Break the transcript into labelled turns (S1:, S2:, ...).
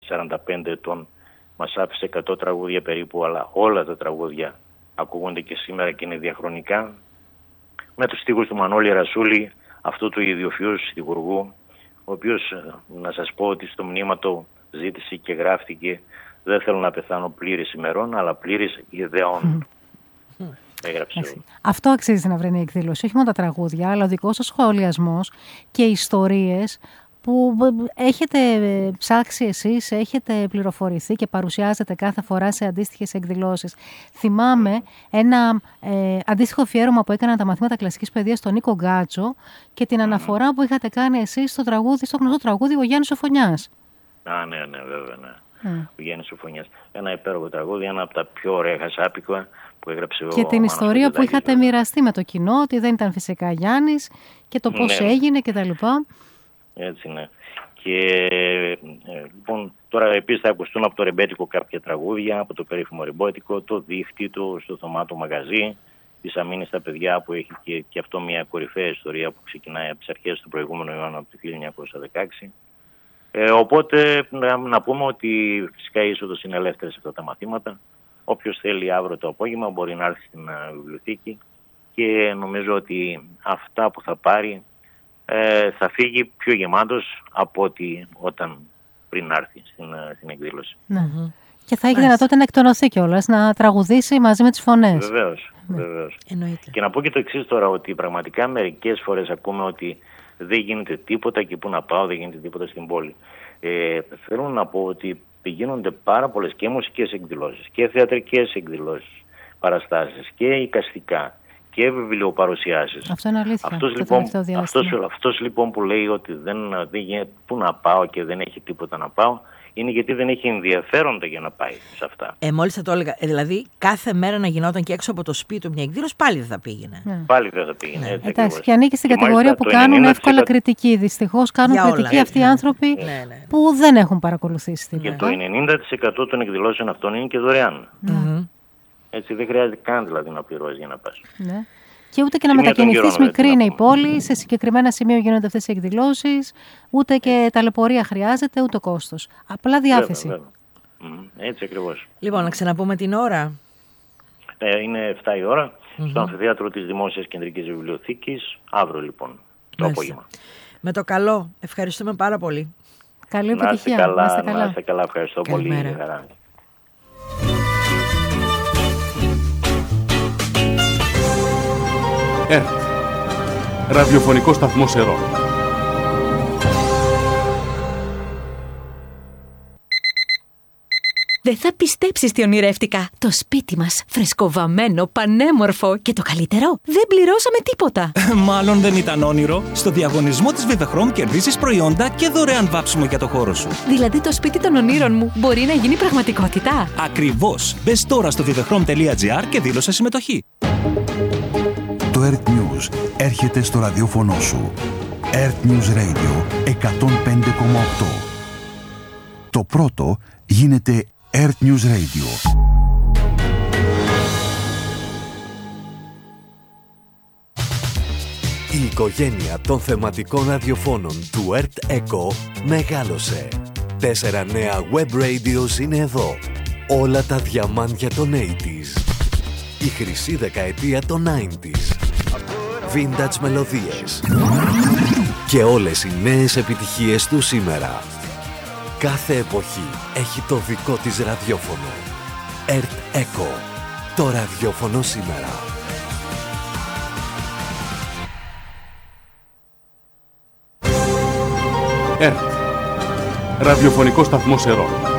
S1: 45 ετών μας άφησε 100 τραγούδια περίπου, αλλά όλα τα τραγούδια ακούγονται και σήμερα και είναι διαχρονικά. Με τους στίχους του Μανώλη Ρασούλη, αυτού του ιδιοφυού στιχουργού, ο οποίος, να σας πω ότι στο μνήμα του ζήτησε και γράφτηκε «Δεν θέλω να πεθάνω πλήρης ημερών, αλλά πλήρης ιδεών».
S2: Αυτό αξίζει να βρει εκδήλωση, όχι μόνο τα τραγούδια, αλλά ο δικός σας σχολιασμός και ιστορίες που έχετε ψάξει εσείς, έχετε πληροφορηθεί και παρουσιάζετε κάθε φορά σε αντίστοιχες εκδηλώσεις. Θυμάμαι ένα αντίστοιχο αφιέρωμα που έκαναν τα μαθήματα κλασικής παιδείας στον Νίκο Γκάτσο και την αναφορά που είχατε κάνει εσείς στο γνωστό τραγούδι «Ο Γιάννης ο Φωνιάς».
S1: Ναι, βέβαια, ναι. Ο Γιάννης ο Φωνιάς. Ένα υπέροχο τραγούδι, ένα από τα πιο ωραία χασάπικα που έγραψε
S2: και την ιστορία που είχατε μοιραστεί με το κοινό, ότι δεν ήταν φυσικά Γιάννης και το πώς έγινε κτλ.
S1: Έτσι, ναι. Και λοιπόν, τώρα επίσης θα ακουστούν από το ρεμπέτικο κάποια τραγούδια, από το περίφημο ρεμπέτικο, το δίχτυ του, στο Θωμάτο Μαγαζί, της Αμήνης στα παιδιά, που έχει και αυτό μια κορυφαία ιστορία που ξεκινάει από τις αρχές του προηγούμενου αιώνα, από το 1916. Οπότε να πούμε ότι φυσικά η είσοδος είναι ελεύθερη σε αυτά τα μαθήματα. Όποιος θέλει αύριο το απόγευμα μπορεί να έρθει στην βιβλιοθήκη και νομίζω ότι αυτά που θα πάρει θα φύγει πιο γεμάτος από ό,τι όταν πριν έρθει στην εκδήλωση.
S2: Mm-hmm. Και θα έχει δυνατότητα να εκτονωθεί κιόλας, να τραγουδήσει μαζί με τις φωνές.
S1: Βεβαίως. Και να πω και το εξής τώρα, ότι πραγματικά μερικές φορές ακούμε ότι δεν γίνεται τίποτα και πού να πάω, δεν γίνεται τίποτα στην πόλη. Θέλω να πω ότι γίνονται πάρα πολλές και μουσικές εκδηλώσεις και θεατρικές εκδηλώσεις, παραστάσεις και εικαστικά και βιβλιοπαρουσιάσεις.
S2: Αυτό είναι αλήθεια.
S1: Αυτός λοιπόν που λέει ότι πού να πάω και δεν έχει τίποτα να πάω, είναι γιατί δεν έχει ενδιαφέροντα για να πάει σε αυτά.
S3: Μόλις θα το έλεγα, δηλαδή κάθε μέρα να γινόταν και έξω από το σπίτι του μια εκδήλωση, πάλι δεν θα πήγαινε.
S1: Πάλι δεν θα πήγαινε.
S2: Εντάξει, και ανήκει στην κατηγορία που κάνουν εύκολα κριτική. Δυστυχώς κάνουν κριτική αυτοί οι άνθρωποι που δεν έχουν παρακολουθήσει τίποτα.
S1: Και το 90% των εκδηλώσεων αυτών είναι και δωρεάν. Έτσι δεν χρειάζεται καν δηλαδή να πληρώσεις για να πας.
S2: Ναι. Και ούτε και να μετακινηθείς, μικρή είναι η πόλη, σε συγκεκριμένα σημεία γίνονται αυτές οι εκδηλώσεις, ούτε και ταλαιπωρία χρειάζεται, ούτε κόστος. Απλά διάθεση.
S1: Βέβαια. Έτσι ακριβώς.
S3: Λοιπόν, να ξαναπούμε την ώρα.
S1: Είναι 7 η ώρα, στο Αμφιθέατρο της Δημόσιας Κεντρικής Βιβλιοθήκης, αύριο λοιπόν, το απόγευμα.
S3: Με το καλό, ευχαριστούμε πάρα πολύ.
S2: Καλή επιτυχία.
S1: Να είστε καλά, ευχαριστώ πολύ.
S4: ΕΡΤ, ραδιοφωνικό σταθμό Σερών.
S5: Δεν θα πιστέψεις τι ονειρεύτηκα. Το σπίτι μας, φρεσκοβαμμένο, πανέμορφο και το καλύτερο, δεν πληρώσαμε τίποτα.
S6: Μάλλον δεν ήταν όνειρο. Στο διαγωνισμό της Vivechrome κερδίζεις προϊόντα και δωρεάν βάψιμο για το χώρο σου.
S5: Δηλαδή το σπίτι των ονείρων μου μπορεί να γίνει πραγματικότητα.
S6: Ακριβώς. Μπες τώρα στο vivechrom.gr και δήλωσε συμμετοχή.
S7: Το ERT News έρχεται στο ραδιόφωνο σου. ERT News Radio 105,8. Το πρώτο γίνεται ERT News Radio.
S8: Η οικογένεια των θεματικών ραδιοφώνων του ERT Echo μεγάλωσε. 4 νέα web radios είναι εδώ. Όλα τα διαμάντια των 80s. Η χρυσή δεκαετία των 90s. Vintage μελωδίες. Και όλες οι νέες επιτυχίες του σήμερα. Κάθε εποχή έχει το δικό της ραδιόφωνο. ERT Echo. Το ραδιόφωνο σήμερα.
S4: ΕΡΤ, ραδιοφωνικό σταθμό Σερών.